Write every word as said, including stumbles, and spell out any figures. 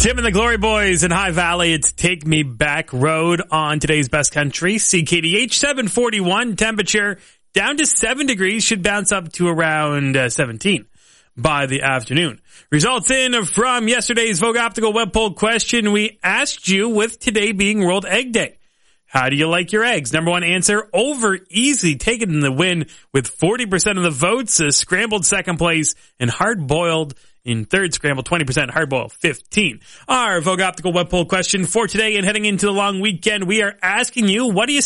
Tim and the Glory Boys in High Valley. It's Take Me Back Road on today's Best Country. C K D H seven forty-one. Temperature down to seven degrees. Should bounce up to around uh, seventeen by the afternoon. Results in from yesterday's Vogue Optical web poll question. We asked you, with today being World Egg Day, how do you like your eggs? Number one answer, over easy, taking the win with forty percent of the votes. Uh, scrambled second place, and hard-boiled in third. Scrambled twenty percent, hard-boiled fifteen. Our Vogue Optical web poll question for today and heading into the long weekend, we are asking you, what do you